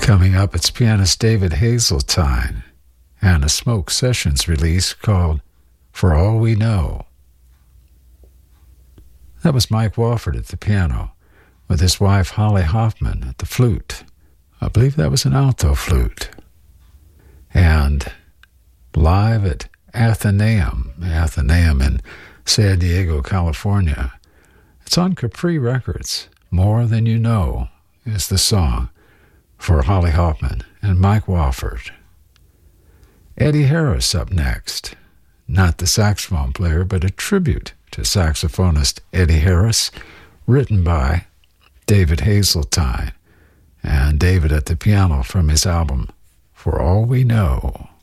Coming up, it's pianist David Hazeltine and a Smoke Sessions release called For All We Know. That was Mike Wofford at the piano, with his wife Holly Hoffman at the flute. I believe that was an alto flute. And live at Athenaeum in San Diego, California. It's on Capri Records. More Than You Know is the song for Holly Hoffman and Mike Wofford. Eddie Harris up next. Not the saxophone player, but a tribute to saxophonist Eddie Harris, written by David Hazeltine, and David at the piano from his album For All We Know.